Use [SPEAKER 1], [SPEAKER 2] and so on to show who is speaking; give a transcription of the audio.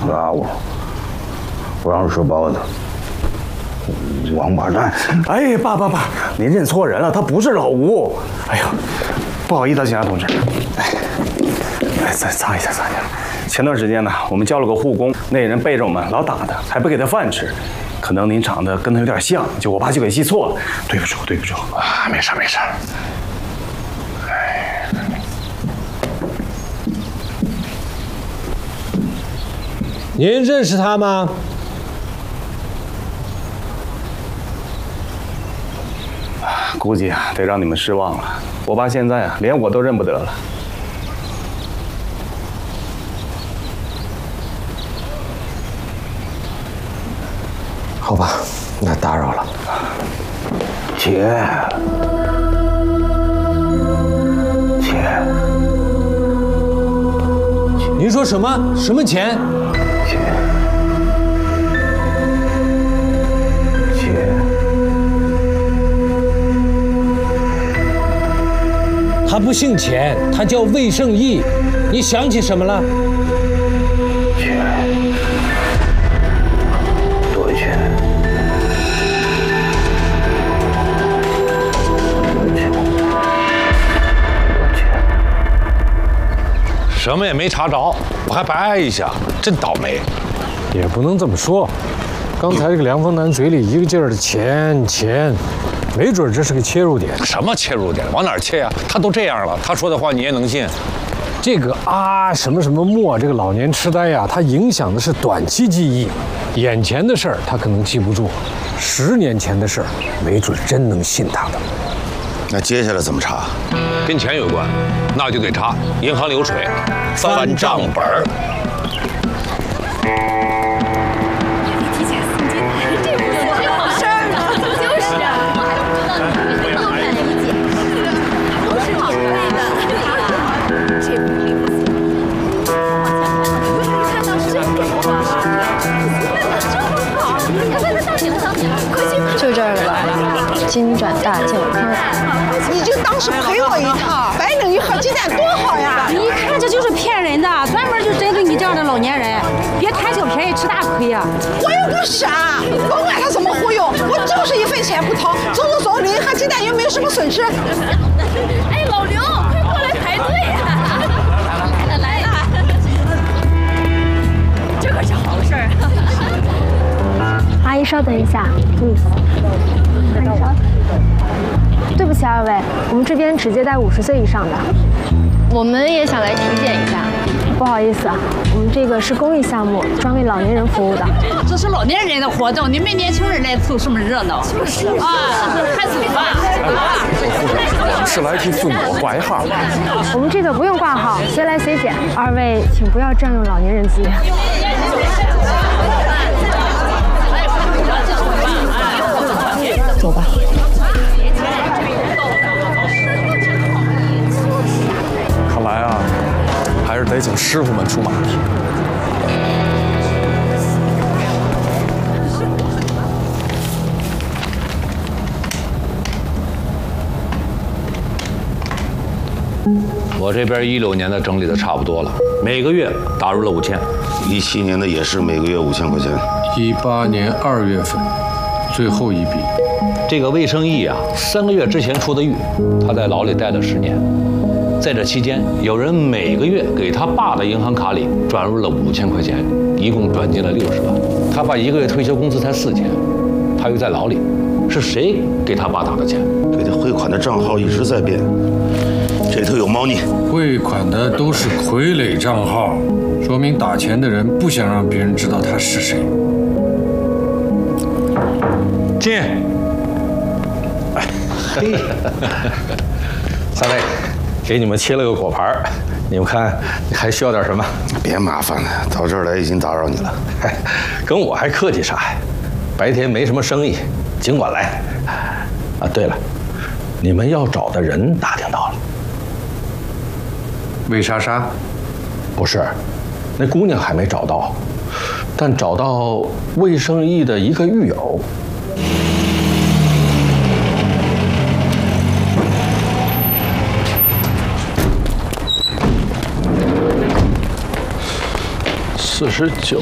[SPEAKER 1] 拉我，不让吃包子。王八蛋！
[SPEAKER 2] 哎，爸，您认错人了，他不是老吴。哎呀，不好意思，警察同志。哎，再擦一下。前段时间呢，我们叫了个护工，那人背着我们老打他，还不给他饭吃。可能您长得跟他有点像，我爸就给记错了，对不住啊，没事。哎，
[SPEAKER 3] 您认识他吗？
[SPEAKER 2] 估计得让你们失望了。我爸现在连我都认不得了。
[SPEAKER 3] 好吧，那打扰了。
[SPEAKER 1] 姐，
[SPEAKER 3] 您说什么？什么钱？
[SPEAKER 1] 姐，
[SPEAKER 3] 他不姓钱，他叫魏胜义。你想起什么了？
[SPEAKER 1] 姐，多少钱？
[SPEAKER 4] 什么也没查着，我还白挨一下，真倒霉。
[SPEAKER 3] 也不能这么说，刚才这个梁峰南嘴里一个劲儿的钱，没准这是个切入点。
[SPEAKER 4] 什么切入点？往哪儿切呀？他都这样了，他说的话你也能信？
[SPEAKER 3] 这个什么末，这个老年痴呆呀，它影响的是短期记忆，眼前的事儿他可能记不住，10年前的事儿，没准真能信他的。
[SPEAKER 5] 那接下来怎么查？
[SPEAKER 4] 跟钱有关，那就得查银行流水、翻账本儿。
[SPEAKER 6] 提前4斤，这不是好事儿呢？就是啊，我还不知道你们都很理解，都是好贵的。这不理不行，你看到是这个吗？这么好，快到你了，快去！
[SPEAKER 7] 就这儿了吧，金转大健康。
[SPEAKER 8] 你就当是陪我一趟，白弄一盒鸡蛋多好呀！
[SPEAKER 9] 一看这就是骗人的，专门就针对你这样的老年人，别贪小便宜吃大亏呀！
[SPEAKER 8] 我又不傻，甭管他怎么忽悠，我就是1分钱不掏。走，领一盒鸡蛋又没有什么损失。
[SPEAKER 6] 哎，老刘，快过来排队呀！来了，这可是好事儿。
[SPEAKER 7] 阿姨，稍等一下，please。对不起2位，我们这边只接待50岁以上的。我们也想来体检一下。不好意思啊，我们这个是公益项目，专为老年人服务的。
[SPEAKER 9] 这是老年人的活动，你们年轻人来凑什么热闹？就是啊，还走吧。
[SPEAKER 2] 我们是来替父母挂一号。
[SPEAKER 7] 我们这个不用挂号，随来随检。2位请不要占用老年人资源。走吧。
[SPEAKER 2] 看来啊，还是得请师傅们出马屁。
[SPEAKER 4] 我这边16年的整理的差不多了，每个月打入了5000。
[SPEAKER 5] 17年的也是每个月5000块钱。
[SPEAKER 3] 18年2月份，最后一笔。
[SPEAKER 4] 这个魏胜义啊，3个月之前出的狱，他在牢里待了10年。在这期间，有人每个月给他爸的银行卡里转入了5000块钱，一共转进了60万。他爸1个月退休工资才4000，他又在牢里，是谁给他爸打的钱？
[SPEAKER 5] 给他汇款的账号一直在变，这头有猫腻。
[SPEAKER 3] 汇款的都是傀儡账号，说明打钱的人不想让别人知道他是谁。进。
[SPEAKER 10] 嘿，3位，给你们切了个果盘，你们看还需要点什么？
[SPEAKER 5] 别麻烦了，到这儿来已经打扰你了。
[SPEAKER 10] 跟我还客气啥呀？白天没什么生意，尽管来。啊，对了，你们要找的人打听到了。
[SPEAKER 3] 魏莎莎？
[SPEAKER 10] 不是，那姑娘还没找到，但找到魏胜义的一个狱友。49